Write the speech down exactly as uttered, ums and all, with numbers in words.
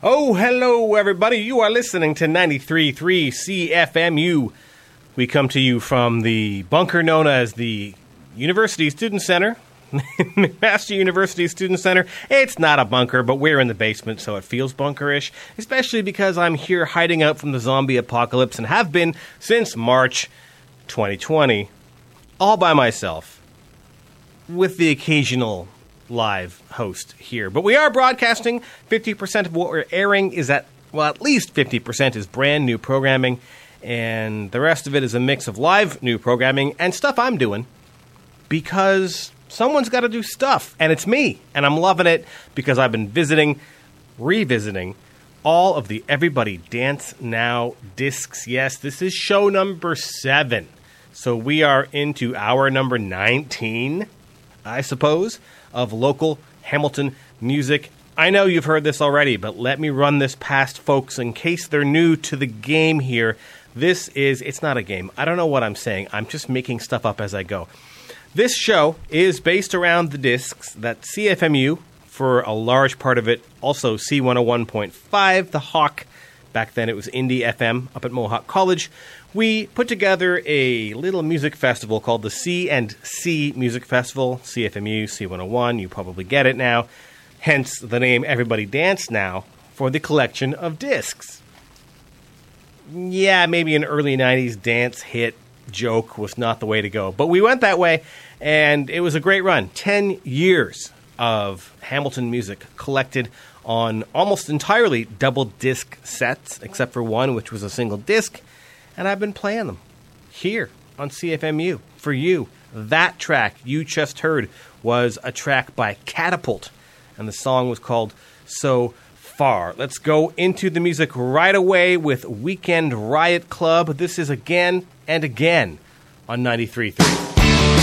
Oh, hello, everybody. You are listening to ninety-three point three C F M U. We come to you from the bunker known as the University Student Center, McMaster University Student Center. It's not a bunker, but we're in the basement, so it feels bunkerish, especially because I'm here hiding out from the zombie apocalypse and have been since March twenty twenty, all by myself, with the occasional live host here. But we are broadcasting. fifty percent of what we're airing is at, well, at least fifty percent is brand new programming, and the rest of it is a mix of live new programming and stuff I'm doing because someone's got to do stuff, and it's me, and I'm loving it because I've been visiting, revisiting all of the Everybody Dance Now discs. Yes, this is show number seven, so we are into hour number nineteen, I suppose, of local Hamilton music. I know you've heard this already, but let me run this past folks in case they're new to the game here. This is, it's not a game. I don't know what I'm saying. I'm just making stuff up as I go. This show is based around the discs that C F M U, for a large part of it, also C one oh one point five, The Hawk, back then it was Indie F M up at Mohawk College. We put together a little music festival called the C and C Music Festival, C F M U, C one oh one, you probably get it now, hence the name Everybody Dance Now, for the collection of discs. Yeah, maybe an early nineties dance hit joke was not the way to go, but we went that way, and it was a great run. Ten years of Hamilton music collected on almost entirely double disc sets, except for one, which was a single disc. And I've been playing them here on C F M U for you. That track you just heard was a track by Catapult, and the song was called So Far. Let's go into the music right away with Weekend Riot Club. This is Again and Again on ninety-three point three.